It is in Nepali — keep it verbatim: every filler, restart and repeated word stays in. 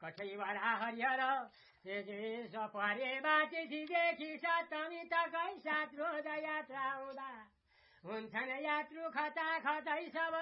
कठैवरा हरिहर परे बाटेदेखि सप्तमी तकै सात रोज यात्रा हुँदा हुन्छन् यात्रु खचा खचै सब